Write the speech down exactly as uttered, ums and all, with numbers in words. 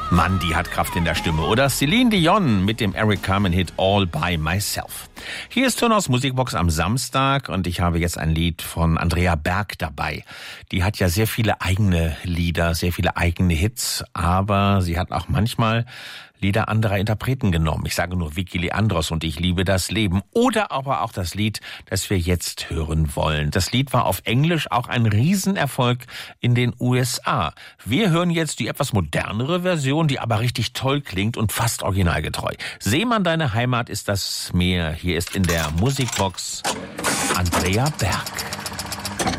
Mann, die hat Kraft in der Stimme. Oder Celine Dion mit dem Eric Carmen-Hit All By Myself. Hier ist Ton aus Musikbox am Samstag und ich habe jetzt ein Lied von Andrea Berg dabei. Die hat ja sehr viele eigene Lieder, sehr viele eigene Hits, aber sie hat auch manchmal Lieder anderer Interpreten genommen. Ich sage nur Vicky Leandros und Ich liebe das Leben. Oder aber auch das Lied, das wir jetzt hören wollen. Das Lied war auf Englisch auch ein Riesenerfolg in den U S A. Wir hören jetzt die etwas modernere Version, die aber richtig toll klingt und fast originalgetreu. Seemann, deine Heimat ist das Meer. Hier ist in der Musikbox Andrea Berg.